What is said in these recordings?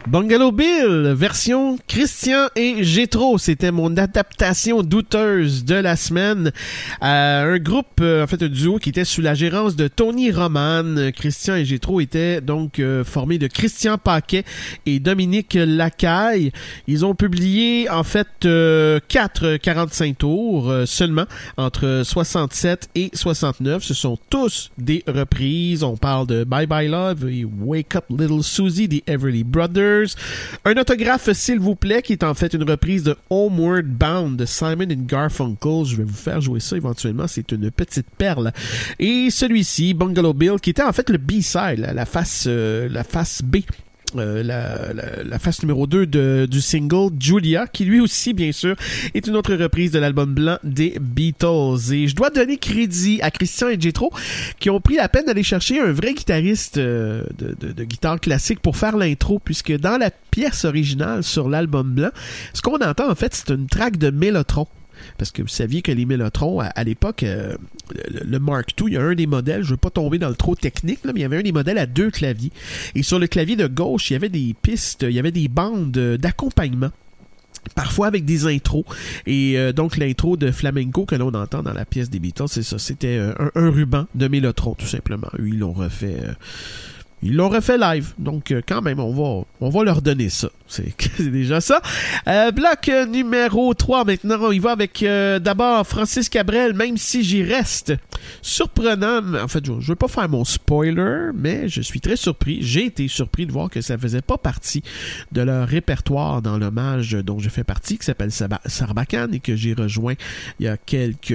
Bungalow Bill, version Christian et Gétro. C'était mon adaptation douteuse de la semaine. Un groupe, en fait un duo qui était sous la gérance de Tony Roman. Christian et Gétro étaient donc formés de Christian Paquet et Dominique Lacaille. Ils ont publié en fait 4 45 tours seulement entre 67 et 69. Ce sont tous des reprises. On parle de Bye Bye Love et Wake Up Little Susie des Everly Brothers. Un autographe, s'il vous plaît, qui est en fait une reprise de Homeward Bound de Simon & Garfunkel. Je vais vous faire jouer ça éventuellement, c'est une petite perle. Et celui-ci, Bungalow Bill, qui était en fait le B-side, la face B. La face numéro 2 du single Julia, qui lui aussi, bien sûr, est une autre reprise de l'album blanc des Beatles. Et je dois donner crédit à Christian et Gétro qui ont pris la peine d'aller chercher un vrai guitariste de guitare classique pour faire l'intro, puisque dans la pièce originale sur l'album blanc, ce qu'on entend en fait, c'est une track de Mellotron. Parce que vous saviez que les Mellotrons, à l'époque, le Mark II, il y a un des modèles, je ne veux pas tomber dans le trop technique, là, mais il y avait un des modèles à 2 claviers. Et sur le clavier de gauche, il y avait des pistes, il y avait des bandes d'accompagnement. Parfois avec des intros. Et donc l'intro de Flamenco que l'on entend dans la pièce des Beatles, c'est ça. C'était un ruban de Mellotron, tout simplement. Eux, ils l'ont refait... Ils l'ont refait live, donc quand même, on va leur donner ça. C'est déjà ça. Bloc numéro 3 maintenant, on y va avec d'abord Francis Cabrel, Même si j'y reste. Surprenant, en fait, je veux pas faire mon spoiler, mais je suis très surpris. J'ai été surpris de voir que ça faisait pas partie de leur répertoire dans l'hommage dont je fais partie, qui s'appelle Sarbacane et que j'ai rejoint il y a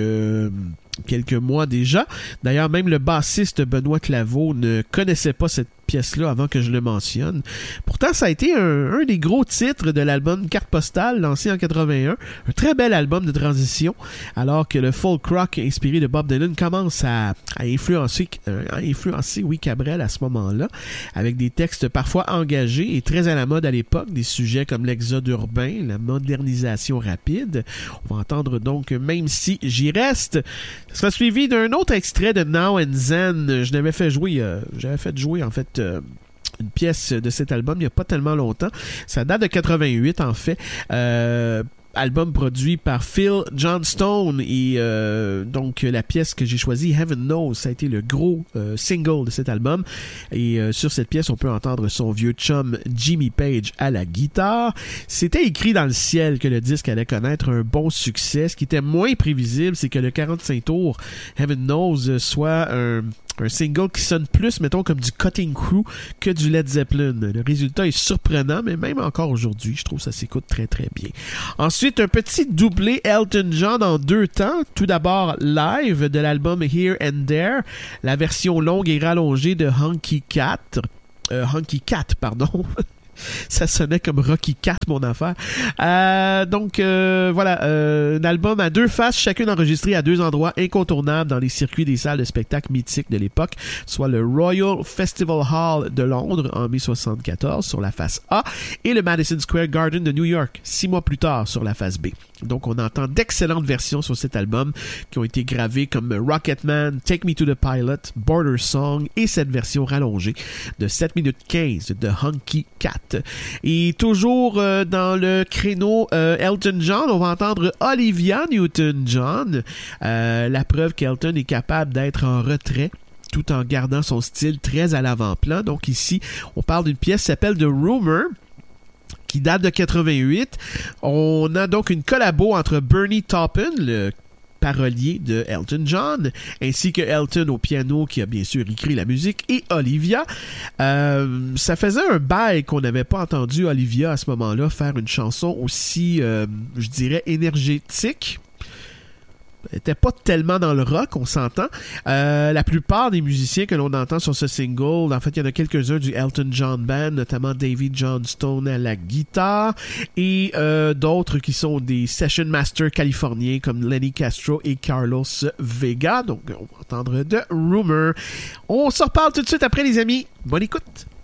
quelques mois déjà. D'ailleurs, même le bassiste Benoît Claveau ne connaissait pas cette pièce-là avant que je le mentionne. Pourtant, ça a été un des gros titres de l'album Carte Postale, lancé en 81. Un très bel album de transition, alors que le folk rock inspiré de Bob Dylan commence à influencer Cabrel à ce moment-là, avec des textes parfois engagés et très à la mode à l'époque, des sujets comme l'exode urbain, la modernisation rapide. On va entendre donc Même si j'y reste. Ça sera suivi d'un autre extrait de Now and Zen. J'avais fait jouer en fait une pièce de cet album il n'y a pas tellement longtemps. Ça date de 88 en fait. Album produit par Phil Johnstone et donc la pièce que j'ai choisie, Heaven Knows, ça a été le gros single de cet album et sur cette pièce on peut entendre son vieux chum Jimmy Page à la guitare. C'était écrit dans le ciel que le disque allait connaître un bon succès. Ce qui était moins prévisible, c'est que le 45 tours Heaven Knows soit un single qui sonne plus, mettons, comme du Cutting Crew que du Led Zeppelin. Le résultat est surprenant, mais même encore aujourd'hui, je trouve que ça s'écoute très très bien. Ensuite, un petit doublé Elton John en 2 temps. Tout d'abord, live de l'album Here and There, la version longue et rallongée de Honky Cat, pardon. Ça sonnait comme Rocky Cat, mon affaire. Voilà, un album à 2 faces, chacune enregistrée à 2 endroits incontournables dans les circuits des salles de spectacle mythiques de l'époque, soit le Royal Festival Hall de Londres en mai 74 sur la face A et le Madison Square Garden de New York 6 mois plus tard sur la face B. Donc on entend d'excellentes versions sur cet album qui ont été gravées comme Rocketman, Take Me to the Pilot, Border Song et cette version rallongée de 7 minutes 15 de Honky Cat. Et toujours dans le créneau Elton John, on va entendre Olivia Newton-John, la preuve qu'Elton est capable d'être en retrait tout en gardant son style très à l'avant-plan. Donc ici, on parle d'une pièce qui s'appelle The Rumor, qui date de 88. On a donc une collabo entre Bernie Taupin, le parolier de Elton John, ainsi que Elton au piano, qui a bien sûr écrit la musique, et Olivia. Ça faisait un bail qu'on n'avait pas entendu Olivia à ce moment-là faire une chanson aussi, je dirais, énergétique. Elle n'était pas tellement dans le rock, on s'entend. La plupart des musiciens que l'on entend sur ce single, en fait, il y en a quelques-uns du Elton John Band, notamment David Johnstone à la guitare, et d'autres qui sont des session masters californiens comme Lenny Castro et Carlos Vega. Donc, on va entendre The Rumor. On se reparle tout de suite après, les amis. Bonne écoute!